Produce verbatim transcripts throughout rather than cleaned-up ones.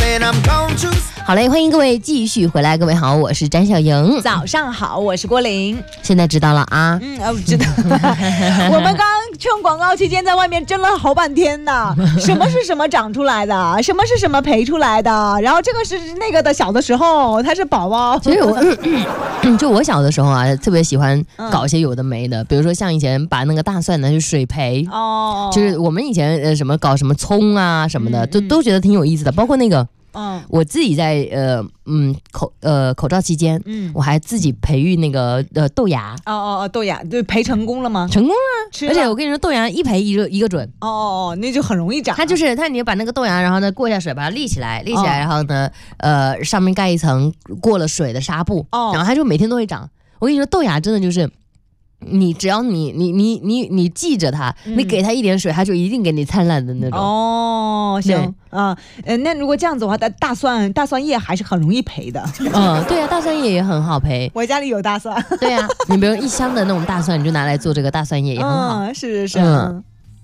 好嘞，欢迎各位继续回来。各位好，我是詹小莹。 早上好，我是郭玲。 现在知道了啊？ 嗯，我知道。我们刚刚趁广告期间在外面争了好半天呢，什么是什么长出来的，什么是什么培出来的，然后这个是那个的，小的时候他是宝宝。 其实我、嗯、就我小的时候啊，特别喜欢搞一些有的没的，嗯、比如说像以前把那个大蒜拿去水培，哦，就是我们以前呃什么搞什么葱啊什么的，嗯、都都觉得挺有意思的，包括那个。嗯，我自己在呃嗯口呃口罩期间，嗯，我还自己培育那个呃豆芽。 哦哦哦，豆芽，对，培成功了吗？ 成功了，而且我跟你说，豆芽一培一个一个准。 哦哦哦，那就很容易长。 它就是它，你把那个豆芽，然后呢过一下水，把它立起来，立起来，哦、然后呢呃上面盖一层过了水的纱布，哦，然后它就每天都会长。我跟你说，豆芽真的就是。你只要你你你你你记着它，嗯、你给它一点水，它就一定给你灿烂的那种。 哦，行啊，呃，那如果这样子的话，大大蒜大蒜叶还是很容易培的。 嗯，对啊，大蒜叶也很好培。 我家里有大蒜。 对啊，你比如一箱的那种大蒜，你就拿来做这个大蒜叶也很好。 嗯，是是是。嗯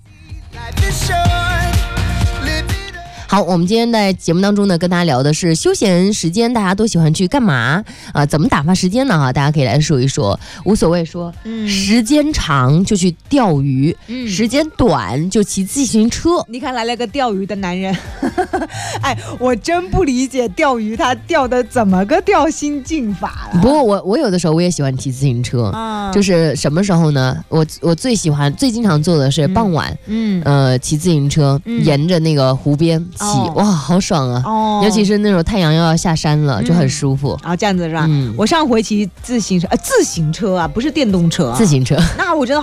好，我们今天在节目当中呢，跟大家聊的是休闲时间，大家都喜欢去干嘛啊、呃？怎么打发时间呢？哈，大家可以来说一说，无所谓说，嗯，时间长就去钓鱼，嗯，时间短就骑自行车。 你看来了个钓鱼的男人，哎，我真不理解钓鱼他钓的怎么个钓心境法了。 不过我我有的时候我也喜欢骑自行车，嗯、就是什么时候呢？我我最喜欢最经常做的是傍晚，嗯，呃，骑自行车、嗯、沿着那个湖边。哦、哇，好爽啊！哦，尤其是那种太阳要下山了，嗯、就很舒服。 啊，这样子是吧？嗯，我上回骑自行车，呃，自行车啊，不是电动车、啊， 自行车。 那我真的。